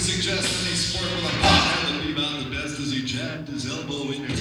suggest any sport with a pothead that would be about the best as he jabbed his elbow in your